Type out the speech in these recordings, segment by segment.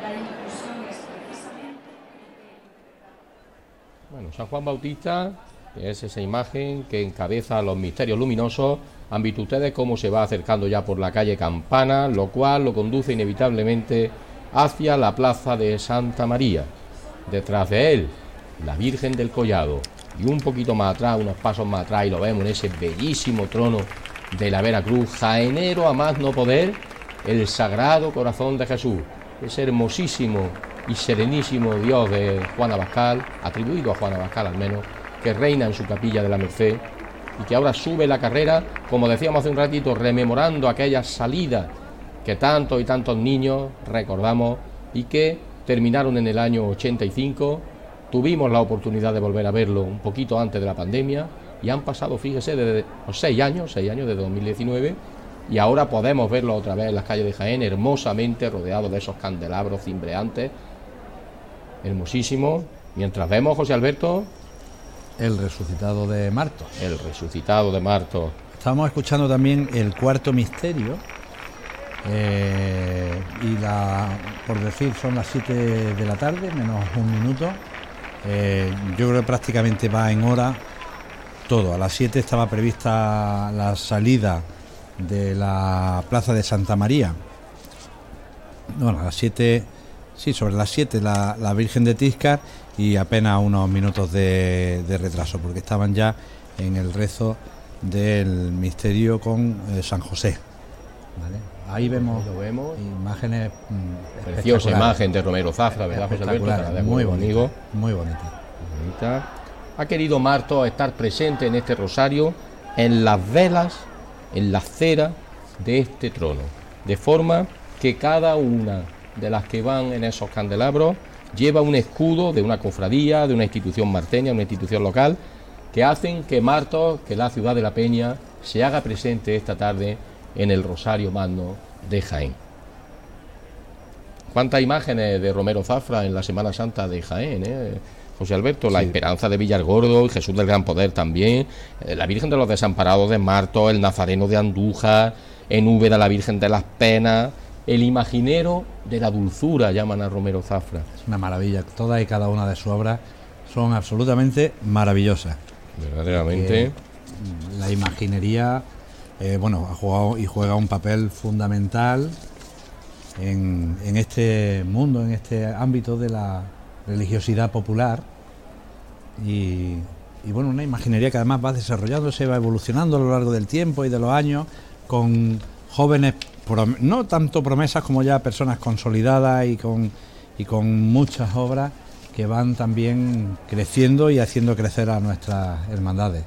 Bueno, San Juan Bautista, que es esa imagen que encabeza los misterios luminosos. Han visto ustedes cómo se va acercando ya por la calle Campana, lo cual lo conduce inevitablemente hacia la plaza de Santa María. Detrás de él, la Virgen del Collado. Y un poquito más atrás, unos pasos más atrás, y lo vemos en ese bellísimo trono de la Veracruz, jaenero a más no poder, el Sagrado Corazón de Jesús, ese hermosísimo y serenísimo Dios de Juan Abascal, atribuido a Juan Abascal al menos, que reina en su capilla de la Merced y que ahora sube la carrera, como decíamos hace un ratito, rememorando aquella salida que tantos y tantos niños recordamos y que terminaron en el año 85. Tuvimos la oportunidad de volver a verlo un poquito antes de la pandemia y han pasado, fíjese, desde los 6 años de 2019, y ahora podemos verlo otra vez en las calles de Jaén, hermosamente rodeado de esos candelabros cimbreantes, hermosísimo. Mientras vemos, José Alberto, el resucitado de Martos. El resucitado de Martos. Estamos escuchando también el cuarto misterio, y por decir, son las 7 de la tarde, menos un minuto. Yo creo que prácticamente va en hora todo. A las 7 estaba prevista la salida de la plaza de Santa María. Bueno, a las 7, sí, sobre las 7 la Virgen de Tíscar, y apenas unos minutos de retraso, porque estaban ya en el rezo del misterio con San José. ¿Vale? Ahí vemos imágenes, preciosa imagen de Romero Zafra, ¿verdad, José Alberto? Muy bonito, muy bonita. Ha querido Martos estar presente en este rosario, en las velas, en la cera de este trono, de forma que cada una de las que van en esos candelabros lleva un escudo de una cofradía, de una institución marteña, una institución local, que hacen que Martos, que la ciudad de La Peña, se haga presente esta tarde en el Rosario Magno de Jaén. ¿Cuántas imágenes de Romero Zafra en la Semana Santa de Jaén, José Alberto? La Esperanza de Villargordo, el Jesús del Gran Poder también, la Virgen de los Desamparados de Martos, el Nazareno de Andújar, en Úbeda la Virgen de las Penas, el Imaginero de la Dulzura, llaman a Romero Zafra. Es una maravilla, todas y cada una de sus obras son absolutamente maravillosas. Verdaderamente. La imaginería, ha jugado y juega un papel fundamental en este mundo, en este ámbito de la religiosidad popular, y una imaginería que además va desarrollándose, va evolucionando a lo largo del tiempo y de los años, con jóvenes, no tanto promesas como ya personas consolidadas y con muchas obras que van también creciendo y haciendo crecer a nuestras hermandades.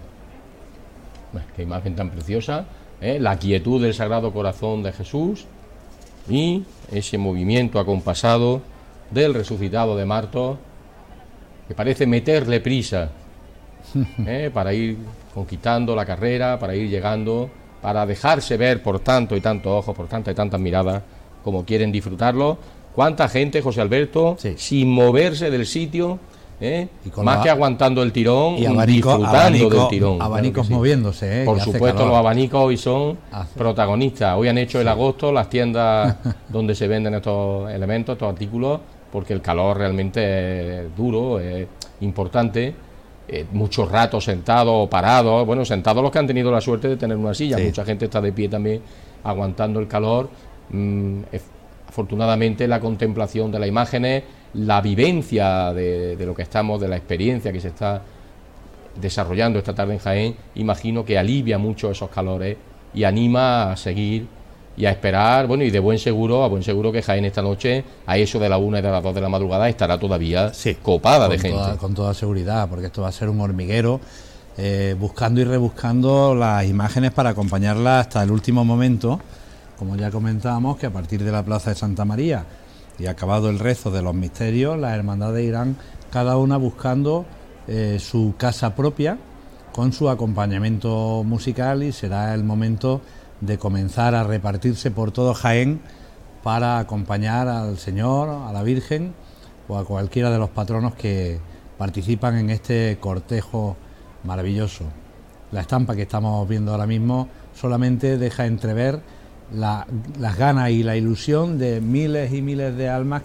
Qué imagen tan preciosa, la quietud del Sagrado Corazón de Jesús y ese movimiento acompasado del resucitado de Martos, que parece meterle prisa para ir conquistando la carrera, para ir llegando, para dejarse ver por tanto y tantos ojos, por tantas y tantas miradas, como quieren disfrutarlo. ¿Cuánta gente, José Alberto, sin moverse del sitio, más que aguantando el tirón, y disfrutando del tirón? Abanicos moviéndose. Por supuesto, los abanicos hoy son protagonistas. Hoy han hecho el agosto las tiendas donde se venden estos elementos, estos artículos, porque el calor realmente es duro, es importante. Muchos ratos sentados o parados, sentados los que han tenido la suerte de tener una silla, mucha gente está de pie también aguantando el calor. Afortunadamente la contemplación de las imágenes, la vivencia de lo que estamos, de la experiencia que se está desarrollando esta tarde en Jaén, imagino que alivia mucho esos calores y anima a seguir y a esperar, y de buen seguro que Jaén esta noche, a eso de la 1 y de las 2 de la madrugada, estará todavía copada de gente. Con toda seguridad, porque esto va a ser un hormiguero, buscando y rebuscando las imágenes para acompañarlas hasta el último momento, como ya comentábamos, que a partir de la Plaza de Santa María y acabado el rezo de los misterios, las hermandades irán cada una buscando su casa propia con su acompañamiento musical, y será el momento de comenzar a repartirse por todo Jaén para acompañar al Señor, a la Virgen o a cualquiera de los patronos que participan en este cortejo maravilloso. La estampa que estamos viendo ahora mismo solamente deja entrever las ganas y la ilusión de miles y miles de almas